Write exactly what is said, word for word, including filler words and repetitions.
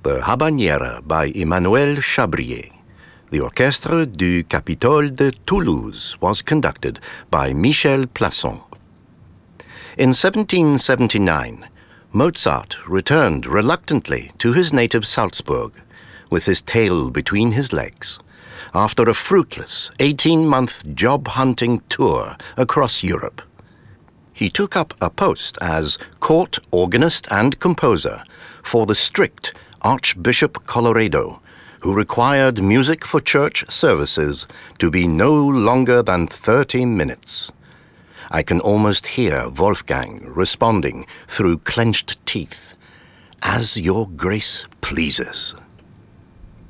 The Habanera by Emmanuel Chabrier. The Orchestre du Capitole de Toulouse was conducted by Michel Plasson. In seventeen seventy-nine, Mozart returned reluctantly to his native Salzburg, with his tail between his legs, after a fruitless eighteen-month job-hunting tour across Europe. He took up a post as court organist and composer for the strict Archbishop Colloredo, who required music for church services to be no longer than thirty minutes. I can almost hear Wolfgang responding through clenched teeth, "As your grace pleases."